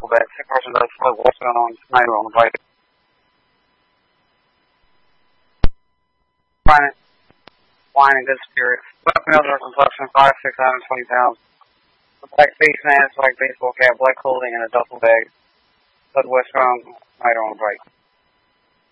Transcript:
duffel bag. Sick person does float. What's going on? Snyder on the bike. Wine in good spirits. Black males are complexion 5'6", 120 pounds. A black face mask, black baseball cap, black clothing, and a duffel bag. Southwest Round, Snyder on the bike.